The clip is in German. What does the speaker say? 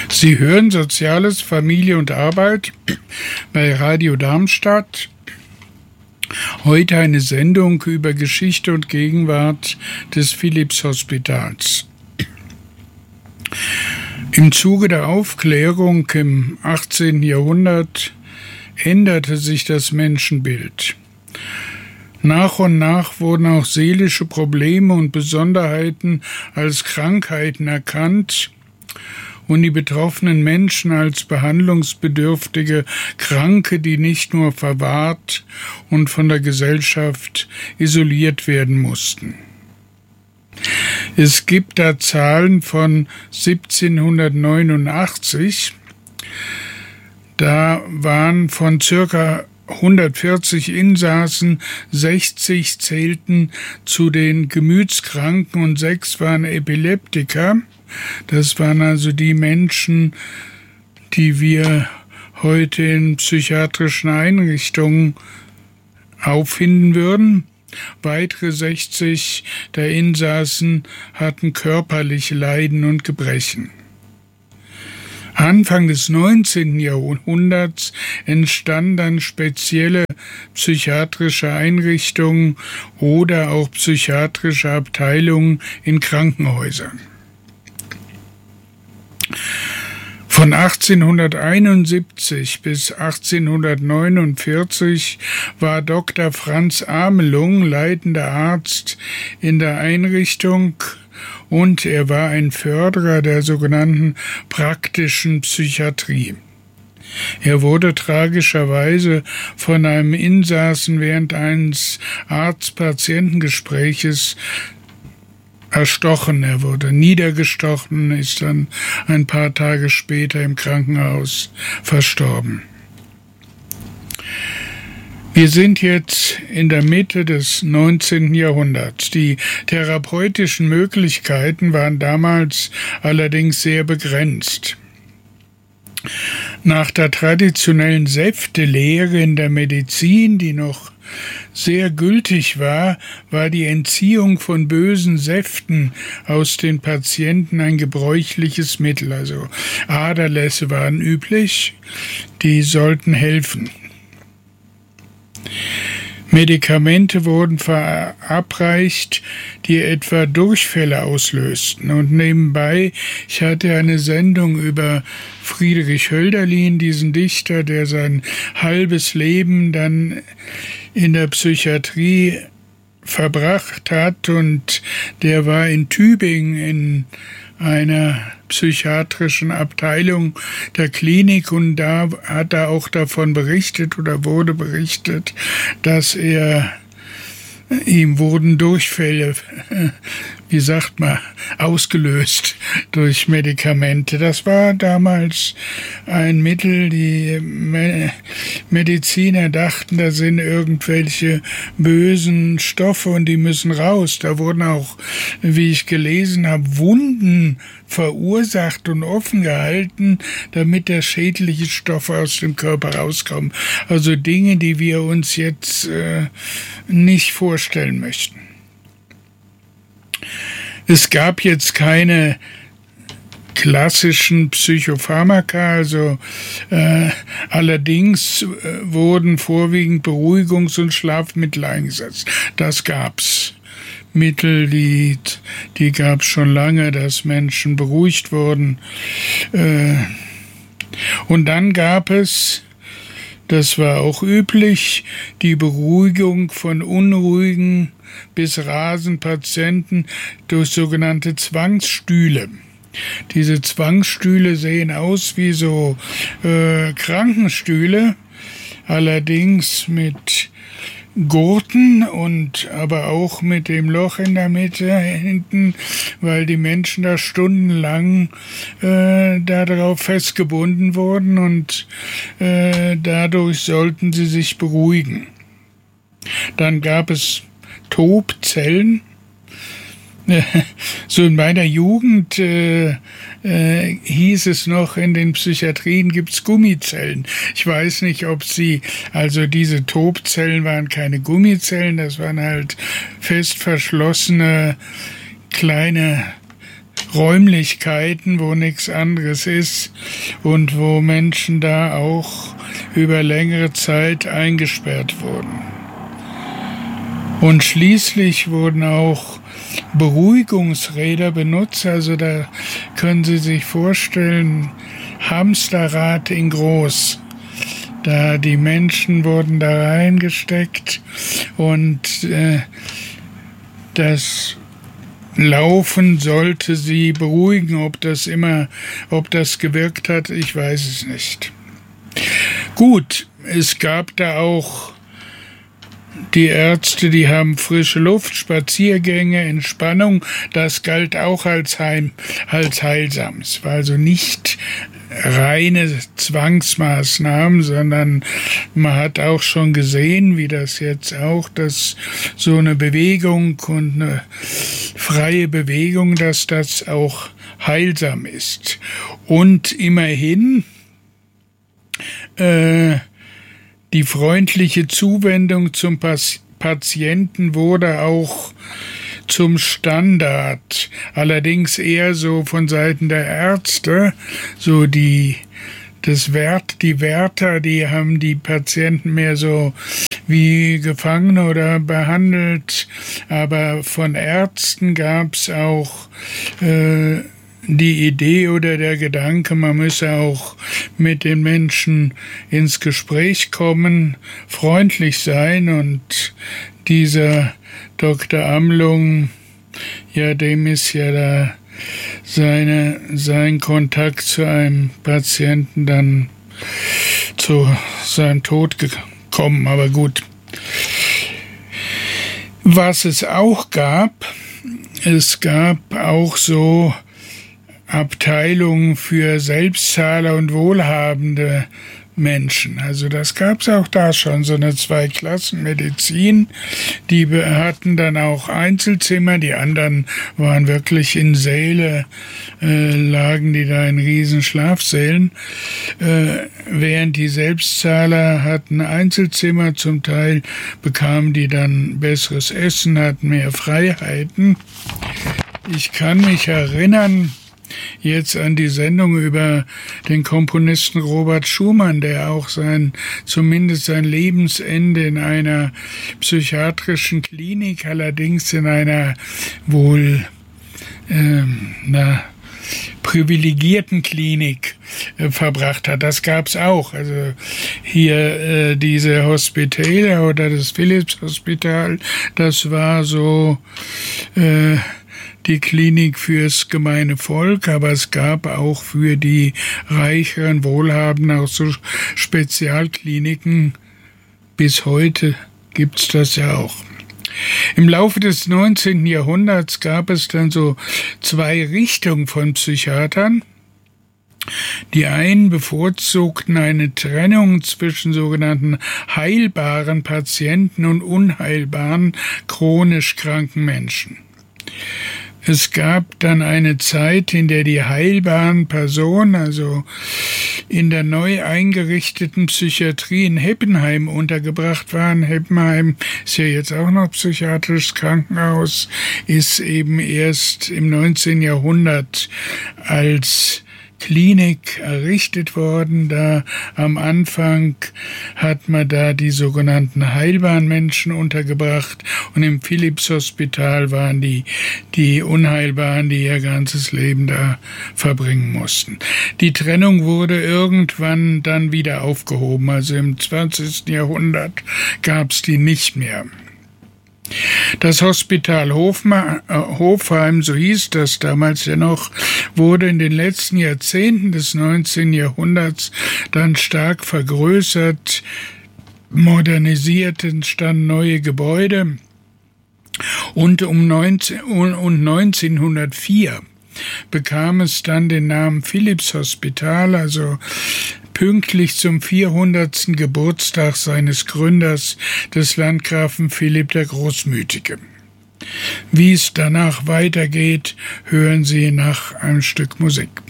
Sie hören Soziales, Familie und Arbeit bei Radio Darmstadt. Heute eine Sendung über Geschichte und Gegenwart des Philipps-Hospitals. Im Zuge der Aufklärung im 18. Jahrhundert änderte sich das Menschenbild. Nach und nach wurden auch seelische Probleme und Besonderheiten als Krankheiten erkannt und die betroffenen Menschen als behandlungsbedürftige Kranke, die nicht nur verwahrt und von der Gesellschaft isoliert werden mussten. Es gibt da Zahlen von 1789. Da waren von circa 140 Insassen, 60 zählten zu den Gemütskranken und 6 waren Epileptiker. Das waren also die Menschen, die wir heute in psychiatrischen Einrichtungen auffinden würden. Weitere 60 der Insassen hatten körperliche Leiden und Gebrechen. Anfang des 19. Jahrhunderts entstanden dann spezielle psychiatrische Einrichtungen oder auch psychiatrische Abteilungen in Krankenhäusern. Von 1871 bis 1849 war Dr. Franz Amelung leitender Arzt in der Einrichtung und er war ein Förderer der sogenannten praktischen Psychiatrie. Er wurde tragischerweise von einem Insassen während eines Arzt-Patientengespräches erstochen. Er wurde niedergestochen, ist dann ein paar Tage später im Krankenhaus verstorben. Wir sind jetzt in der Mitte des 19. Jahrhunderts. Die therapeutischen Möglichkeiten waren damals allerdings sehr begrenzt. Nach der traditionellen Säftelehre in der Medizin, die noch sehr gültig war, war die Entziehung von bösen Säften aus den Patienten ein gebräuchliches Mittel. Also Aderlässe waren üblich, die sollten helfen. Medikamente wurden verabreicht, die etwa Durchfälle auslösten. Und nebenbei, ich hatte eine Sendung über Friedrich Hölderlin, diesen Dichter, der sein halbes Leben dann in der Psychiatrie verbracht hat. Und der war in Tübingen in einer psychiatrischen Abteilung der Klinik und da hat er auch davon berichtet oder wurde berichtet, dass ihm wurden Durchfälle, wie sagt man, ausgelöst durch Medikamente. Das war damals ein Mittel, die Mediziner dachten, da sind irgendwelche bösen Stoffe und die müssen raus. Da wurden auch, wie ich gelesen habe, Wunden verursacht und offen gehalten, damit der schädliche Stoffe aus dem Körper rauskommen. Also Dinge, die wir uns jetzt nicht vorstellen möchten. Es gab jetzt keine klassischen Psychopharmaka, also allerdings wurden vorwiegend Beruhigungs- und Schlafmittel eingesetzt. Das gab's. Mittel, die gab es schon lange, dass Menschen beruhigt wurden. Und dann gab es, das war auch üblich, die Beruhigung von unruhigen bis rasenden Patienten durch sogenannte Zwangsstühle. Diese Zwangsstühle sehen aus wie so Krankenstühle, allerdings mit Gurten und aber auch mit dem Loch in der Mitte hinten, weil die Menschen da stundenlang darauf festgebunden wurden und dadurch sollten sie sich beruhigen. Dann gab es Tobzellen. So in meiner Jugend hieß es noch, in den Psychiatrien gibt's Gummizellen. Ich weiß nicht, ob also diese Tobzellen waren keine Gummizellen, das waren halt fest verschlossene kleine Räumlichkeiten, wo nichts anderes ist und wo Menschen da auch über längere Zeit eingesperrt wurden. Und schließlich wurden auch Beruhigungsräder benutzt, also da können Sie sich vorstellen, Hamsterrad in groß. Da die Menschen wurden da reingesteckt und das Laufen sollte sie beruhigen. Ob das gewirkt hat, ich weiß es nicht. Gut, es gab da auch die Ärzte, die haben frische Luft, Spaziergänge, Entspannung. Das galt auch als heilsam. Es war also nicht reine Zwangsmaßnahmen, sondern man hat auch schon gesehen, wie das jetzt auch, dass so eine Bewegung und eine freie Bewegung, dass das auch heilsam ist. Und immerhin die freundliche Zuwendung zum Patienten wurde auch zum Standard, allerdings eher so von Seiten der Ärzte, so die Wärter, die haben die Patienten mehr so wie Gefangene oder behandelt, aber von Ärzten gab es auch die Idee oder der Gedanke, man müsse auch mit den Menschen ins Gespräch kommen, freundlich sein, und dieser Dr. Amlung, ja, dem ist ja da sein Kontakt zu einem Patienten dann zu seinem Tod gekommen, aber gut. Was es auch gab, es gab auch so Abteilungen für Selbstzahler und wohlhabende Menschen. Also das gab es auch da schon, so eine Zweiklassenmedizin. Die hatten dann auch Einzelzimmer, die anderen waren wirklich in Säle, lagen die da in riesen Schlafsälen, während die Selbstzahler hatten Einzelzimmer, zum Teil bekamen die dann besseres Essen, hatten mehr Freiheiten. Ich kann mich erinnern, jetzt an die Sendung über den Komponisten Robert Schumann, der auch zumindest sein Lebensende in einer psychiatrischen Klinik, allerdings in einer wohl privilegierten Klinik verbracht hat. Das gab's auch. Also hier diese Hospitäler oder das Philips Hospital, das war so die Klinik fürs gemeine Volk, aber es gab auch für die reicheren, wohlhabenden auch so Spezialkliniken. Bis heute gibt's das ja auch. Im Laufe des 19. Jahrhunderts gab es dann so zwei Richtungen von Psychiatern. Die einen bevorzugten eine Trennung zwischen sogenannten heilbaren Patienten und unheilbaren, chronisch kranken Menschen. Es gab dann eine Zeit, in der die heilbaren Personen, also in der neu eingerichteten Psychiatrie in Heppenheim untergebracht waren. Heppenheim ist ja jetzt auch noch psychiatrisches Krankenhaus, ist eben erst im 19. Jahrhundert als Klinik errichtet worden. Da am Anfang hat man da die sogenannten heilbaren Menschen untergebracht, und im Philips-Hospital waren die Unheilbaren, die ihr ganzes Leben da verbringen mussten. Die Trennung wurde irgendwann dann wieder aufgehoben, also im 20. Jahrhundert gab es die nicht mehr. Das Hospital Hofheim, so hieß das damals ja noch, wurde in den letzten Jahrzehnten des 19. Jahrhunderts dann stark vergrößert, modernisiert, entstanden neue Gebäude, und 1904 bekam es dann den Namen Philips Hospital, also pünktlich zum 400. Geburtstag seines Gründers, des Landgrafen Philipp der Großmütige. Wie es danach weitergeht, hören Sie nach einem Stück Musik.